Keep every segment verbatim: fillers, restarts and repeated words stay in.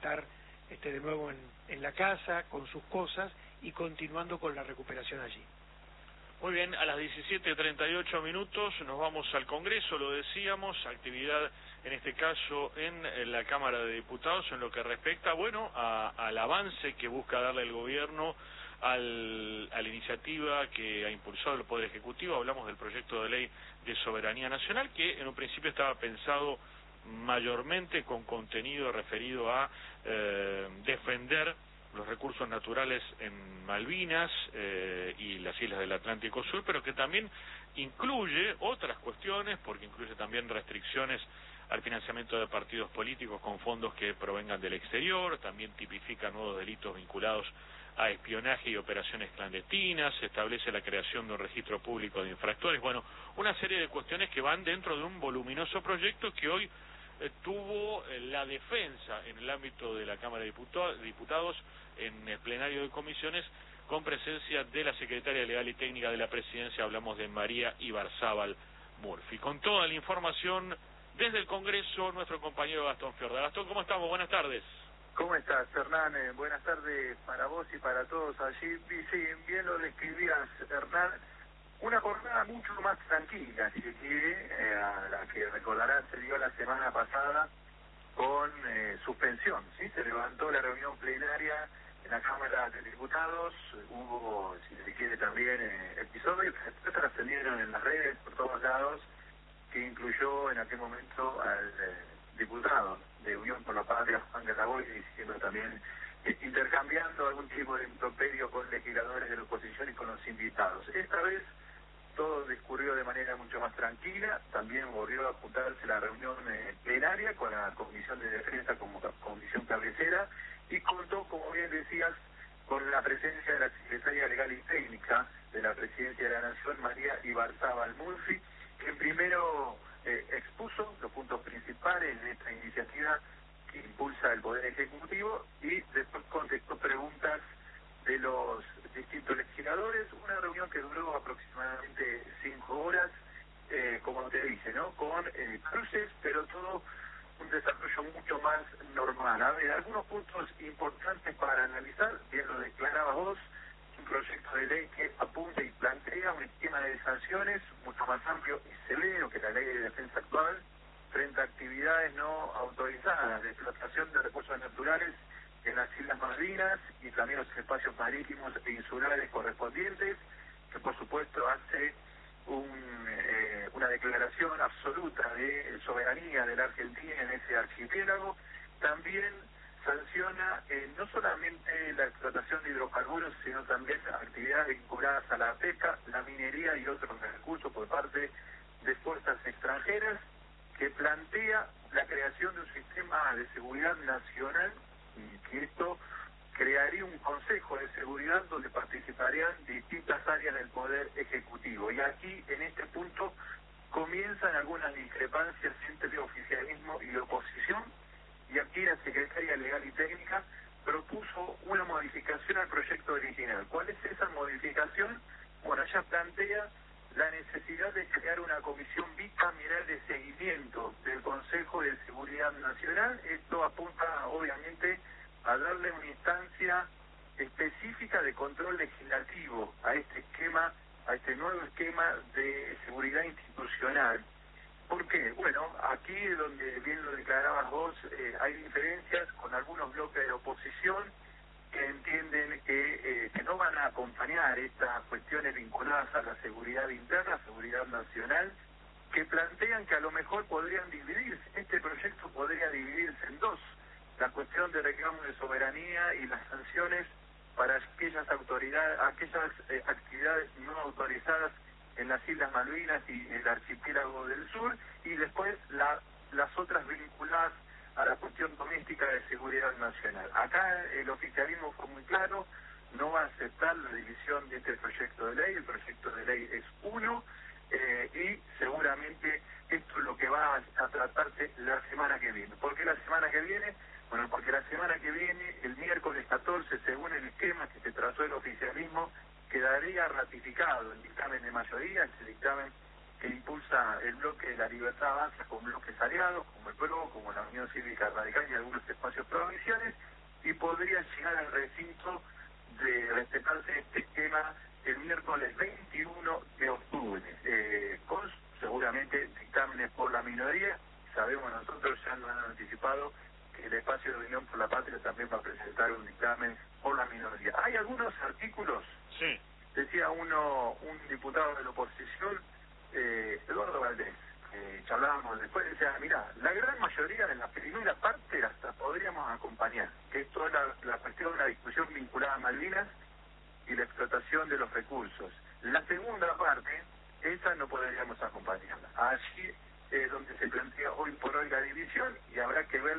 estar este, de nuevo en, en la casa, con sus cosas y continuando con la recuperación allí. Muy bien, a las diecisiete treinta y ocho minutos nos vamos al Congreso, lo decíamos, actividad en este caso en la Cámara de Diputados en lo que respecta, bueno, a, al avance que busca darle el gobierno al, a la iniciativa que ha impulsado el Poder Ejecutivo. Hablamos del proyecto de ley de soberanía nacional que en un principio estaba pensado mayormente con contenido referido a eh, defender los recursos naturales en Malvinas eh, y las islas del Atlántico Sur, pero que también incluye otras cuestiones, porque incluye también restricciones al financiamiento de partidos políticos con fondos que provengan del exterior, también tipifica nuevos delitos vinculados a espionaje y operaciones clandestinas, establece la creación de un registro público de infractores, bueno, una serie de cuestiones que van dentro de un voluminoso proyecto que hoy eh, tuvo eh, la defensa en el ámbito de la Cámara de Diputados en el plenario de comisiones con presencia de la secretaria legal y técnica de la presidencia, hablamos de María Ibarzábal Murphy. Con toda la información desde el Congreso, nuestro compañero Gastón Fiorda. Gastón, ¿cómo estamos? Buenas tardes. ¿Cómo estás, Hernán? Eh, buenas tardes para vos y para todos allí. Y sí, bien lo describías, Hernán. Una jornada mucho más tranquila, si se quiere, eh, a la que recordarán se dio la semana pasada con eh, suspensión, ¿sí? Se levantó la reunión plenaria en la Cámara de Diputados, hubo, si se quiere, también eh, episodios que después trascendieron en las redes por todos lados, que incluyó en aquel momento al eh, diputado de Unión por la Patria, Juan Grabois, diciendo también, eh, intercambiando algún tipo de improperio con legisladores de la oposición y con los invitados. Esta vez todo discurrió de manera mucho más tranquila, también volvió a juntarse la reunión eh, plenaria con la Comisión de Defensa como comisión cabecera y contó, como bien decías, con la presencia de la Secretaria Legal y Técnica de la Presidencia de la Nación, María Ibarzábal Murphy, que primero eh, expuso los puntos principales de esta iniciativa que impulsa el Poder Ejecutivo y después contestó preguntas de los distintos legisladores, una reunión que duró aproximadamente cinco horas, eh, como te dice, ¿no? Con eh, cruces, pero todo un desarrollo mucho más normal. A ver, algunos puntos importantes para analizar, bien lo declarabas vos, un proyecto de ley que apunta y plantea un esquema de sanciones mucho más amplio y severo que la ley de defensa actual frente a actividades no autorizadas de explotación de recursos naturales en las Islas Malvinas y también los espacios marítimos e insulares correspondientes, que por supuesto hace un, eh, una declaración absoluta de soberanía de la Argentina en ese archipiélago. También sanciona eh, no solamente la explotación de hidrocarburos, sino también actividades vinculadas a la pesca, la minería y otros recursos por parte de fuerzas extranjeras, que plantea la creación de un sistema de seguridad nacional y que esto crearía un consejo de seguridad donde participarían distintas áreas del Poder Ejecutivo. Y aquí, en este punto, comienzan algunas discrepancias entre oficialismo y oposición, y aquí la Secretaria Legal y Técnica propuso una modificación al proyecto original. ¿Cuál es esa modificación? Bueno, ella plantea la necesidad de crear una comisión bicameral de seguimiento del Consejo de Seguridad Nacional. Esto apunta, obviamente, a darle una instancia específica de control legislativo a este esquema, a este nuevo esquema de seguridad institucional. ¿Por qué? Bueno, aquí donde bien lo declarabas vos, eh, hay diferencias con algunos bloques de la oposición que entienden que, eh, que no van a acompañar estas cuestiones vinculadas a la seguridad interna, seguridad nacional, que plantean que a lo mejor podrían dividirse, este proyecto podría dividirse en dos, la cuestión de reclamo de soberanía y las sanciones para aquellas autoridades, aquellas eh, actividades no autorizadas en las Islas Malvinas y el archipiélago del sur, y después la, las otras vinculadas a la cuestión doméstica de seguridad nacional. Acá el oficialismo fue muy claro, no va a aceptar la división de este proyecto de ley, el proyecto de ley es uno, eh, y seguramente esto es lo que va a, a tratarse la semana que viene. ¿Por qué la semana que viene? Bueno, porque la semana que viene, el miércoles catorce, según el esquema que se trazó el oficialismo, quedaría ratificado el dictamen de mayoría, ese dictamen que impulsa el bloque de La Libertad Avanza con bloques aliados, como el P R O, como la Unión Cívica Radical y algunos espacios provinciales, y podría llegar al recinto de respetarse este esquema el miércoles veintiuno de octubre, eh, con seguramente dictámenes por la minoría. Sabemos nosotros, ya nos han anticipado, que el espacio de Unión por la Patria también va a presentar un dictamen por la minoría. Hay algunos artículos, sí. Decía uno, un diputado de la oposición, eh, Eduardo Valdés, eh, charlábamos después, decía, mirá, la gran mayoría de la primera parte hasta podríamos acompañar, que es toda la, la cuestión de la discusión vinculada a Malvinas y la explotación de los recursos. La segunda parte, esa no podríamos acompañarla. Allí es donde se plantea hoy por hoy la división, y habrá que ver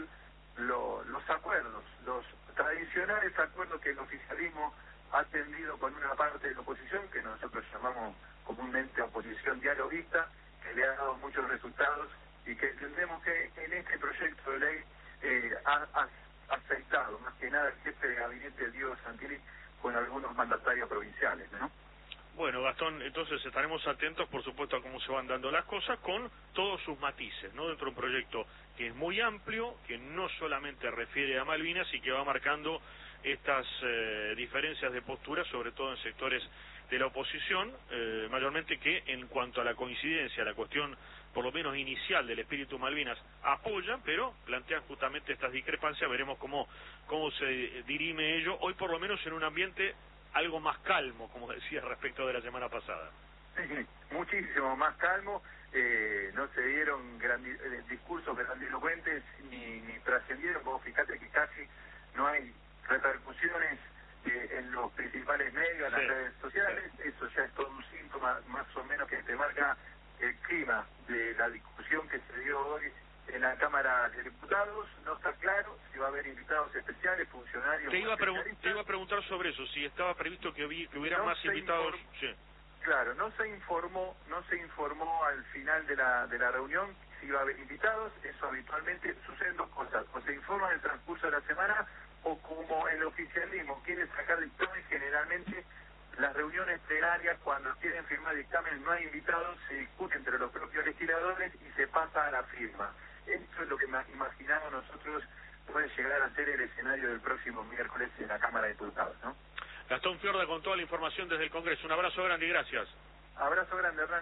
lo, los acuerdos, los tradicionales acuerdos que el oficialismo ha tendido con una parte de la oposición, que nosotros llamamos comúnmente oposición dialoguista, que le ha dado muchos resultados y que entendemos que en este proyecto de ley eh, ha, ha aceptado, más que nada, el jefe de gabinete, Diego Santilli, con algunos mandatarios provinciales, ¿no? Bueno, Gastón, entonces estaremos atentos, por supuesto, a cómo se van dando las cosas, con todos sus matices, ¿no? Dentro de un proyecto que es muy amplio, que no solamente refiere a Malvinas y que va marcando estas eh, diferencias de postura, sobre todo en sectores de la oposición, eh, mayormente que en cuanto a la coincidencia, la cuestión por lo menos inicial del espíritu Malvinas, apoyan, pero plantean justamente estas discrepancias. Veremos cómo, cómo se dirime ello, hoy por lo menos en un ambiente algo más calmo, como decía respecto de la semana pasada. Sí, muchísimo más calmo, eh, no se dieron grandi- eh, discursos grandilocuentes ni, ni trascendieron. Vos fíjate que casi no hay repercusiones eh, en los principales medios, en las sí, redes sociales. Sí. Eso ya es todo un síntoma más o menos que te marca el clima de la discusión que se dio hoy en la Cámara de Diputados. No está claro si va a haber invitados especiales, funcionarios. Te iba a, pregun- te iba a preguntar sobre eso, si estaba previsto que, vi- que hubiera no más invitados. Inform- Sí. Claro, no se informó, no se informó al final de la de la reunión si iba a haber invitados. Eso habitualmente suceden dos cosas: o se informa en el transcurso de la semana, o como el oficialismo quiere sacar dictamen, generalmente las reuniones plenarias, cuando quieren firmar dictamen, no hay invitados, se discute entre los propios legisladores y se pasa a la firma. Esto es lo que imaginamos nosotros puede llegar a ser el escenario del próximo miércoles en la Cámara de Diputados, ¿no? Gastón Fiorda con toda la información desde el Congreso. Un abrazo grande y gracias. Abrazo grande, Hernán.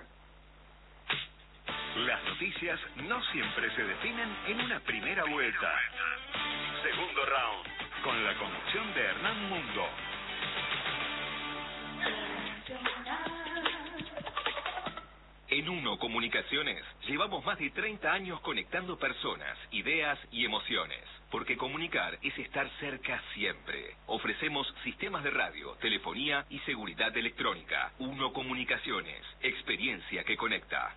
Las noticias no siempre se definen en una primera vuelta. Segundo round, con la conducción de Hernán Mundo. En Uno Comunicaciones llevamos más de treinta años conectando personas, ideas y emociones. Porque comunicar es estar cerca siempre. Ofrecemos sistemas de radio, telefonía y seguridad electrónica. Uno Comunicaciones, experiencia que conecta.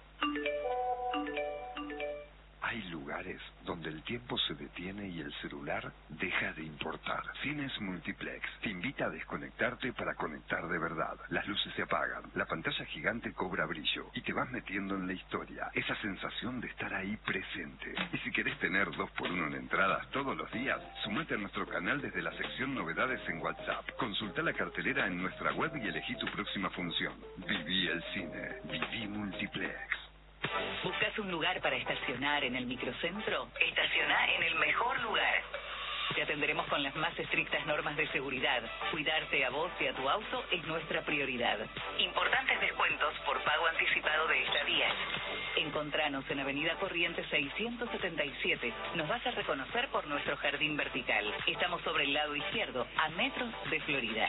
Hay lugares donde el tiempo se detiene y el celular deja de importar. Cines Multiplex te invita a desconectarte para conectar de verdad. Las luces se apagan, la pantalla gigante cobra brillo y te vas metiendo en la historia. Esa sensación de estar ahí presente. Y si querés tener dos por uno en entradas todos los días, sumate a nuestro canal desde la sección Novedades en WhatsApp. Consulta la cartelera en nuestra web y elegí tu próxima función. Viví el cine. Viví Multiplex. ¿Buscas un lugar para estacionar en el microcentro? Estaciona en el mejor lugar. Te atenderemos con las más estrictas normas de seguridad. Cuidarte a vos y a tu auto es nuestra prioridad. Importantes descuentos por pago anticipado de estadías. Encontranos en Avenida Corrientes seiscientos setenta y siete. Nos vas a reconocer por nuestro jardín vertical. Estamos sobre el lado izquierdo, a metros de Florida.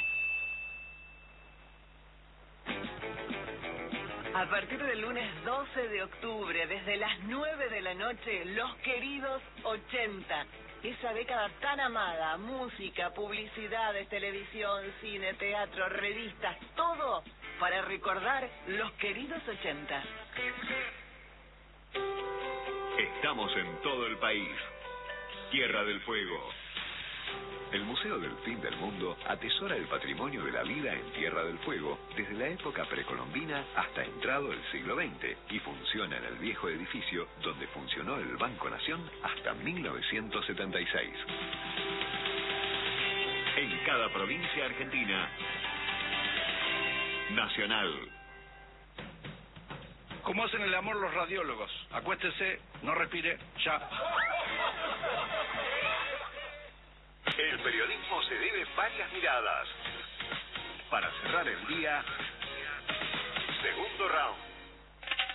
A partir del lunes doce de octubre, desde las nueve de la noche, Los Queridos ochenta. Esa década tan amada, música, publicidades, televisión, cine, teatro, revistas, todo para recordar Los Queridos ochenta. Estamos en todo el país. Tierra del Fuego. El Museo del Fin del Mundo atesora el patrimonio de la vida en Tierra del Fuego desde la época precolombina hasta entrado el siglo veinte y funciona en el viejo edificio donde funcionó el Banco Nación hasta mil novecientos setenta y seis. En cada provincia argentina, Nacional. como hacen el amor los radiólogos. Acuéstese, no respire, ya. El periodismo se debe varias miradas. Para cerrar el día,